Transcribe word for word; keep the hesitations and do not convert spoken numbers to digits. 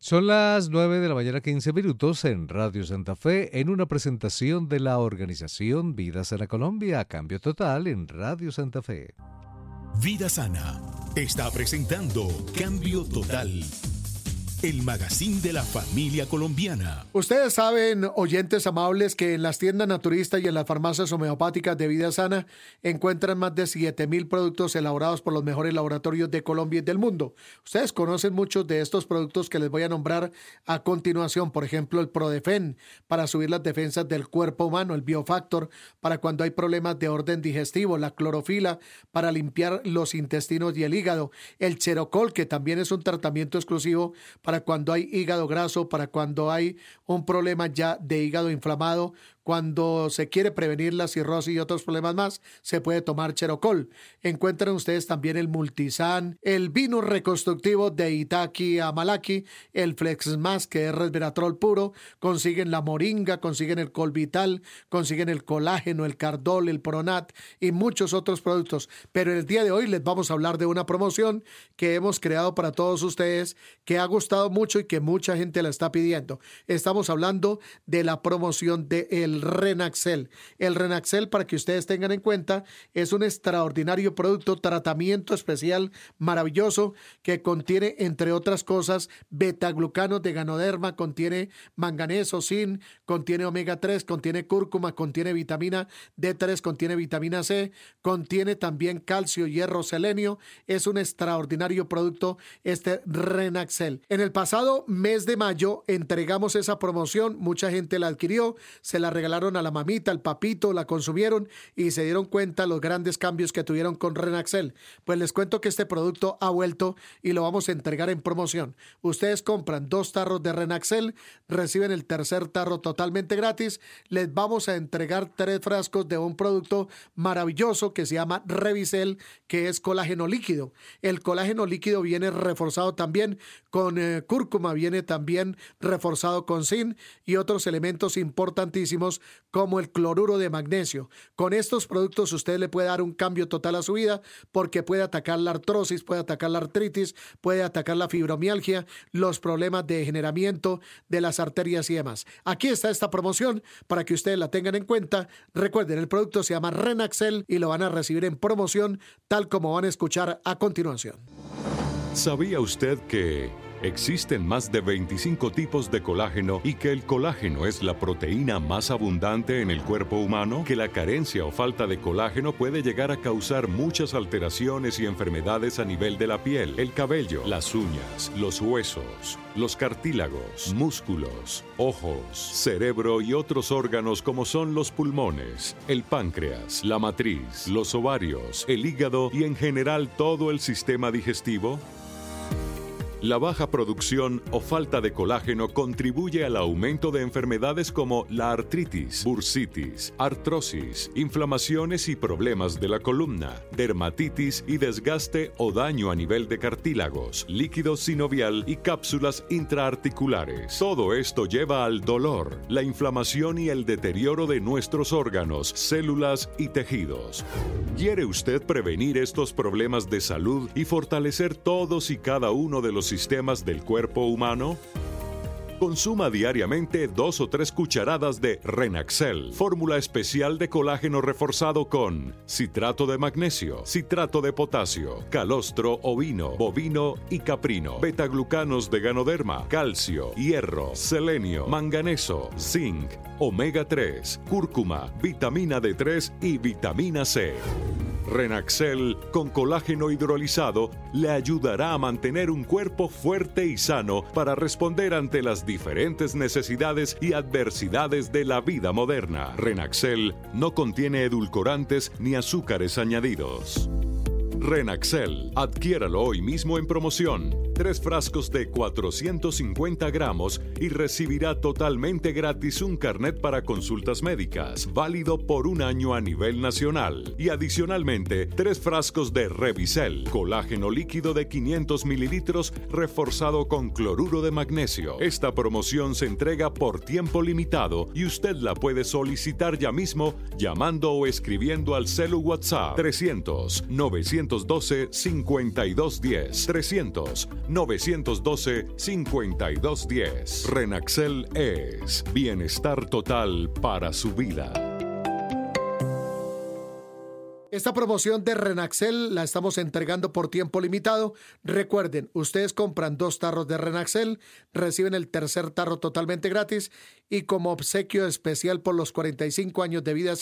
Son las nueve de la mañana, quince minutos en Radio Santa Fe, en una presentación de la organización Vida Sana Colombia, Cambio Total en Radio Santa Fe. Vida Sana está presentando Cambio Total, el magazine de la familia colombiana. Ustedes saben, oyentes amables, que en las tiendas naturistas y en las farmacias homeopáticas de Vida Sana encuentran más de siete mil productos elaborados por los mejores laboratorios de Colombia y del mundo. Ustedes conocen muchos de estos productos que les voy a nombrar a continuación. Por ejemplo, el Prodefen para subir las defensas del cuerpo humano, el Biofactor para cuando hay problemas de orden digestivo, la Clorofila para limpiar los intestinos y el hígado, el Cherocol, que también es un tratamiento exclusivo para para cuando hay hígado graso, para cuando hay un problema ya de hígado inflamado, cuando se quiere prevenir la cirrosis y otros problemas más, se puede tomar Cherocol. Encuentran ustedes también el Multisan, el vino reconstructivo de Itaki Amalaki, el Flexmas, que es resveratrol puro, consiguen la moringa, consiguen el Colvital, consiguen el colágeno, el Cardol, el Pronat y muchos otros productos. Pero el día de hoy les vamos a hablar de una promoción que hemos creado para todos ustedes, que ha gustado mucho y que mucha gente la está pidiendo. Estamos hablando de la promoción de el Renaxel. El Renaxel, para que ustedes tengan en cuenta, es un extraordinario producto, tratamiento especial maravilloso que contiene, entre otras cosas, betaglucanos de Ganoderma, contiene manganeso, zinc, contiene omega tres, contiene cúrcuma, contiene vitamina D tres, contiene vitamina C, contiene también calcio, hierro, selenio. Es un extraordinario producto este Renaxel. En el pasado mes de mayo entregamos esa promoción, mucha gente la adquirió, se la regalaron a la mamita, al papito, la consumieron y se dieron cuenta los grandes cambios que tuvieron con Renaxel. Pues les cuento que este producto ha vuelto y lo vamos a entregar en promoción. Ustedes compran dos tarros de Renaxel, reciben el tercer tarro totalmente gratis. Les vamos a entregar tres frascos de un producto maravilloso que se llama Revisel, que es colágeno líquido. El colágeno líquido viene reforzado también con eh, cúrcuma, viene también reforzado con zinc y otros elementos importantísimos como el cloruro de magnesio. Con estos productos usted le puede dar un cambio total a su vida porque puede atacar la artrosis, puede atacar la artritis, puede atacar la fibromialgia, los problemas de degeneramiento de las arterias y demás. Aquí está esta promoción para que ustedes la tengan en cuenta. Recuerden, el producto se llama Renaxel y lo van a recibir en promoción tal como van a escuchar a continuación. ¿Sabía usted que existen más de veinticinco tipos de colágeno y que el colágeno es la proteína más abundante en el cuerpo humano? Que la carencia o falta de colágeno puede llegar a causar muchas alteraciones y enfermedades a nivel de la piel, el cabello, las uñas, los huesos, los cartílagos, músculos, ojos, cerebro y otros órganos como son los pulmones, el páncreas, la matriz, los ovarios, el hígado y en general todo el sistema digestivo. La baja producción o falta de colágeno contribuye al aumento de enfermedades como la artritis, bursitis, artrosis, inflamaciones y problemas de la columna, dermatitis y desgaste o daño a nivel de cartílagos, líquido sinovial y cápsulas intraarticulares. Todo esto lleva al dolor, la inflamación y el deterioro de nuestros órganos, células y tejidos. ¿Quiere usted prevenir estos problemas de salud y fortalecer todos y cada uno de los sistemas del cuerpo humano? Consuma diariamente dos o tres cucharadas de Renaxel, fórmula especial de colágeno reforzado con citrato de magnesio, citrato de potasio, calostro ovino, bovino y caprino, betaglucanos de Ganoderma, calcio, hierro, selenio, manganeso, zinc, omega tres, cúrcuma, vitamina D tres y vitamina C. Renaxel con colágeno hidrolizado le ayudará a mantener un cuerpo fuerte y sano para responder ante las diferentes necesidades y adversidades de la vida moderna. Renaxel no contiene edulcorantes ni azúcares añadidos. Renaxel, adquiéralo hoy mismo en promoción. Tres frascos de cuatrocientos cincuenta gramos y recibirá totalmente gratis un carnet para consultas médicas, válido por un año a nivel nacional. Y adicionalmente, tres frascos de Revisel, colágeno líquido de quinientos mililitros reforzado con cloruro de magnesio. Esta promoción se entrega por tiempo limitado y usted la puede solicitar ya mismo llamando o escribiendo al celu WhatsApp trescientos, novecientos novecientos doce, cincuenta y dos diez. trescientos, novecientos doce, cincuenta y dos diez. Renaxel es bienestar total para su vida. Esta promoción de Renaxel la estamos entregando por tiempo limitado. Recuerden, ustedes compran dos tarros de Renaxel, reciben el tercer tarro totalmente gratis y como obsequio especial por los cuarenta y cinco años de vida